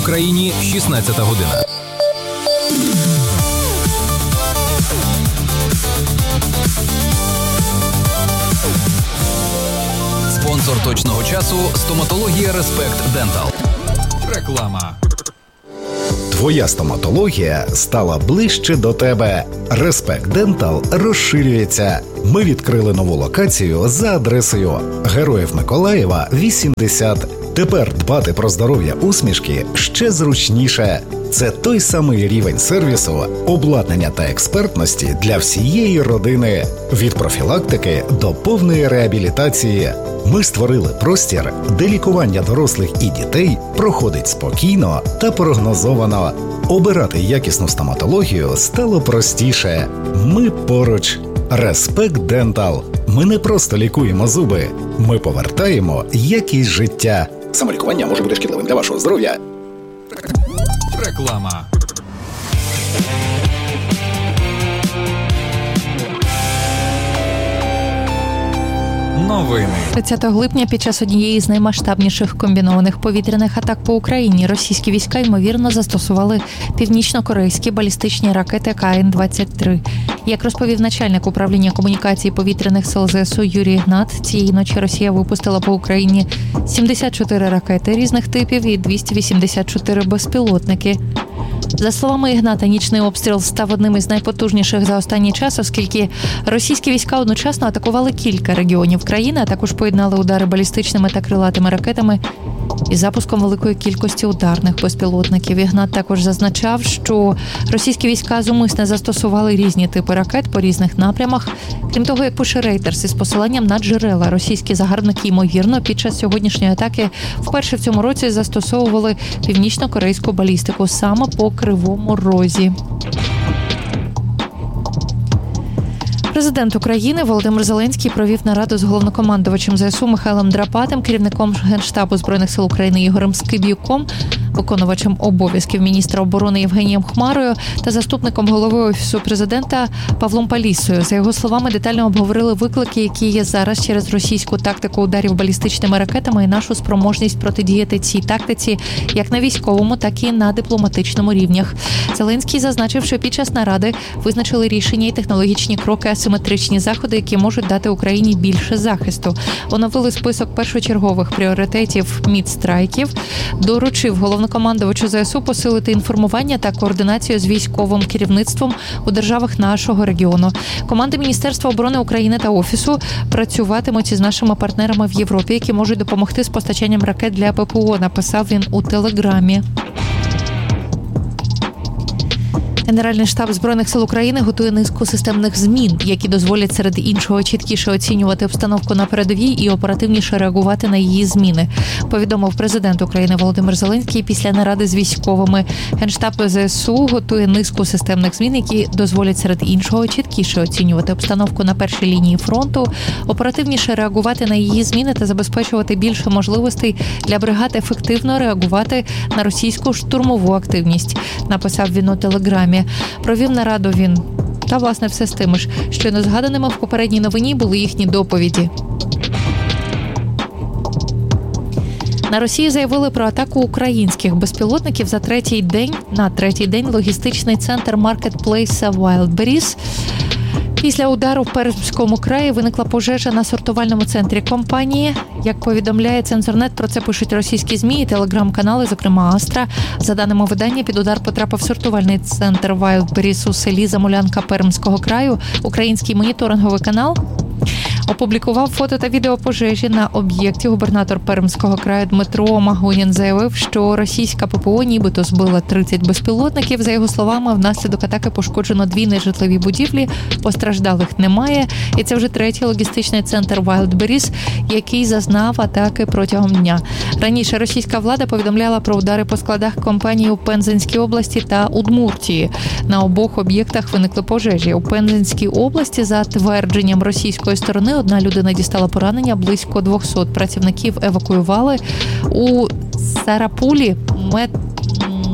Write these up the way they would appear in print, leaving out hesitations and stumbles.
Україні 16 година. Спонсор точного часу – стоматологія Респект Дентал. Реклама. Твоя стоматологія стала ближче до тебе. Респект Дентал розширюється. Ми відкрили нову локацію за адресою Героїв Миколаєва, 80. Тепер дбати про здоров'я усмішки ще зручніше. Це той самий рівень сервісу, обладнання та експертності для всієї родини. Від профілактики до повної реабілітації. Ми створили простір, де лікування дорослих і дітей проходить спокійно та прогнозовано. Обирати якісну стоматологію стало простіше. Ми поруч. Респект Дентал. Ми не просто лікуємо зуби. Ми повертаємо якість життя. Самолікування може бути шкідливим для вашого здоров'я. Реклама. Новини. 30 липня під час однієї з наймасштабніших комбінованих повітряних атак по Україні російські війська, ймовірно, застосували північно-корейські балістичні ракети КН-23. Як розповів начальник управління комунікації повітряних сил ЗСУ Юрій Ігнат, цієї ночі Росія випустила по Україні 74 ракети різних типів і 284 безпілотники. За словами Ігната, нічний обстріл став одним із найпотужніших за останній час, оскільки російські війська одночасно атакували кілька регіонів країни, а також поєднали удари балістичними та крилатими ракетами із запуском великої кількості ударних безпілотників. Ігнат також зазначав, що російські війська зумисне застосували різні типи ракет по різних напрямах. Крім того, як пише Reuters, із посиланням на джерела, російські загарбники, ймовірно, під час сьогоднішньої атаки вперше в цьому році застосовували північно-корейську балістику саме по Кривому Розі. Президент України Володимир Зеленський провів нараду з головнокомандувачем ЗСУ Михайлом Драпатим, керівником Генштабу Збройних сил України Ігорем Скиб'юком, виконувачем обов'язків міністра оборони Євгенієм Хмарою та заступником голови Офісу президента Павлом Палісою. За його словами, детально обговорили виклики, які є зараз через російську тактику ударів балістичними ракетами і нашу спроможність протидіяти цій тактиці як на військовому, так і на дипломатичному рівнях. Зеленський зазначив, що під час наради визначили рішення і технологічні кроки, асиметричні заходи, які можуть дати Україні більше захисту. Оновили список першочергових пріоритетів мідстрайків, доручив головнокомандувачу ЗСУ посилити інформування та координацію з військовим керівництвом у державах нашого регіону. Команди Міністерства оборони України та Офісу працюватимуть із нашими партнерами в Європі, які можуть допомогти з постачанням ракет для ППО, написав він у Телеграмі. Генеральний штаб Збройних сил України готує низку системних змін, які дозволять серед іншого чіткіше оцінювати обстановку на передовій і оперативніше реагувати на її зміни, повідомив президент України Володимир Зеленський після наради з військовими. Генштаб ЗСУ готує низку системних змін, які дозволять серед іншого чіткіше оцінювати обстановку на першій лінії фронту, оперативніше реагувати на її зміни та забезпечувати більше можливостей для бригад ефективно реагувати на російську штурмову активність, написав він у Телеграмі. Провів нараду він. Та, власне, все з тими ж, щойно згаданими в попередній новині були їхні доповіді. На Росії заявили про атаку українських безпілотників на третій день логістичний центр маркетплейса Wildberries. Після удару в Пермському краї виникла пожежа на сортувальному центрі компанії. Як повідомляє Цензорнет, про це пишуть російські ЗМІ і телеграм-канали, зокрема Астра. За даними видання, під удар потрапив сортувальний центр Wildberries у селі Замулянка Пермського краю. Український моніторинговий канал опублікував фото та відео пожежі на об'єкті. Губернатор Пермського краю Дмитро Магунін заявив, що російська ППО нібито збила 30 безпілотників. За його словами, внаслідок атаки пошкоджено 2 нежитлові будівлі, постраждалих немає. І це вже третій логістичний центр Wildberries, який зазнав атаки протягом дня. Раніше російська влада повідомляла про удари по складах компанії у Пензенській області та Удмуртії. На обох об'єктах виникли пожежі. У Пензенській області, за твердженням російської сторони, одна людина дістала поранення, близько 200 працівників евакуювали. У Сарапулі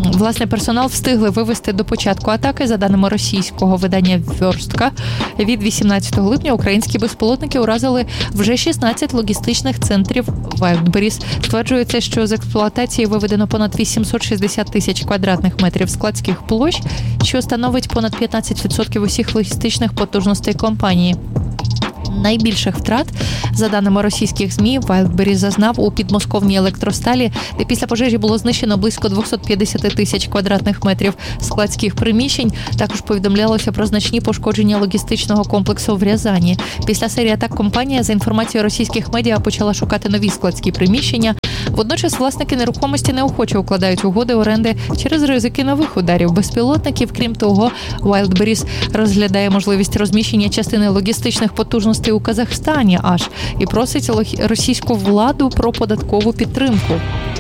Власне, персонал встигли вивести до початку атаки. За даними російського видання «Вёрстка», від 18 липня українські безпілотники уразили вже 16 логістичних центрів Wildberries. Стверджується, що з експлуатації виведено понад 860 тисяч квадратних метрів складських площ, що становить понад 15% усіх логістичних потужностей компанії. Найбільших втрат, за даними російських ЗМІ, Wildberries зазнав у підмосковній електросталі, де після пожежі було знищено близько 250 тисяч квадратних метрів складських приміщень. Також повідомлялося про значні пошкодження логістичного комплексу в Рязані. Після серії атак компанія, за інформацією російських медіа, почала шукати нові складські приміщення. Водночас власники нерухомості неохоче укладають угоди оренди через ризики нових ударів безпілотників. Крім того, Wildberries розглядає можливість розміщення частини логістичних потужностей у Казахстані аж і просить російську владу про податкову підтримку.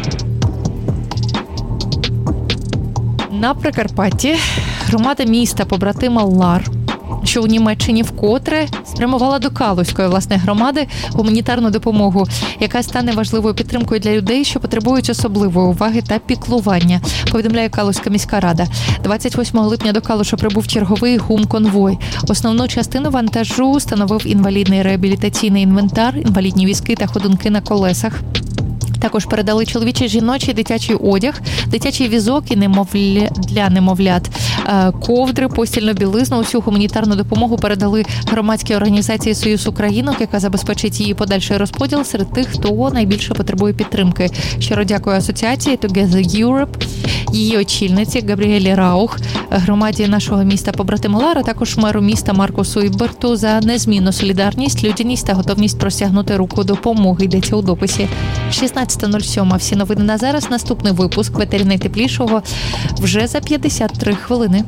На Прикарпатті громада міста побратима Лар, що у Німеччині, вкотре спрямувала до Калузької, власне, громади гуманітарну допомогу, яка стане важливою підтримкою для людей, що потребують особливої уваги та піклування, повідомляє Калузька міська рада. 28 липня до Калуша прибув черговий гум-конвой. Основну частину вантажу становив інвалідний реабілітаційний інвентар, інвалідні візки та ходунки на колесах. Також передали чоловічий, жіночий, дитячий одяг, дитячий візок і для немовлят, ковдри, постільну білизну. Усю гуманітарну допомогу передали громадській організації «Союз Українок», яка забезпечить її подальший розподіл серед тих, хто найбільше потребує підтримки. Щиро дякую асоціації Together Europe, її очільниці Габріелі Раух, громаді нашого міста побратима Лар, а також меру міста Маркусу Іберту за незмінну солідарність, людяність та готовність простягнути руку допомоги, йдеться у дописі. 16:07. Всі новини на зараз. Наступний випуск в етері найтеплішого вже за 53 хвилини.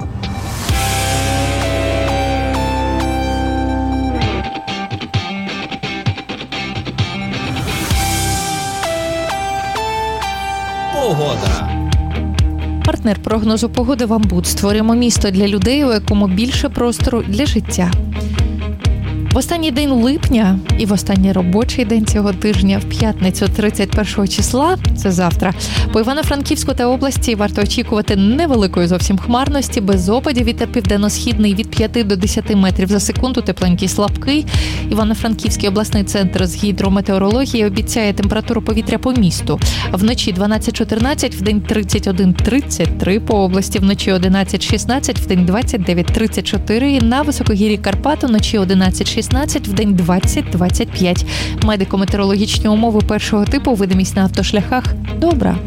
Погода. Партнер прогнозу погоди «Вамбуд». Створюємо місто для людей, у якому більше простору для життя. В останній день липня і в останній робочий день цього тижня, в п'ятницю 31 числа, це завтра, по Івано-Франківську та області варто очікувати невеликої зовсім хмарності, без опадів, вітер південно-східний від 5 до 10 метрів за секунду, тепленький слабкий. Івано-Франківський обласний центр з гідрометеорології обіцяє температуру повітря по місту. Вночі 12-14, вдень 31-33, по області вночі 11-16, вдень 29-34, і на високогір'ї Карпат вночі 11-16, вдень 20-25. Медико-метеорологічні умови першого типу, видимість на автошляхах добра.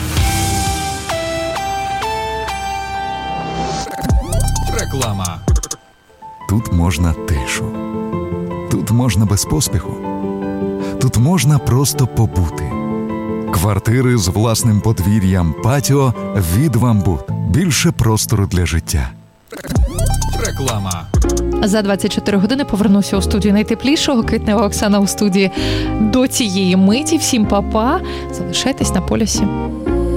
Реклама. Тут можна тишу. Тут можна без поспіху. Тут можна просто побути. Квартири з власним подвір'ям, патіо від «Вамбуд». Більше простору для життя. Реклама. За 24 години повернуся у студію найтеплішого. Квітнева Оксана у студії до цієї миті. Всім па-па. Залишайтесь на полюсі.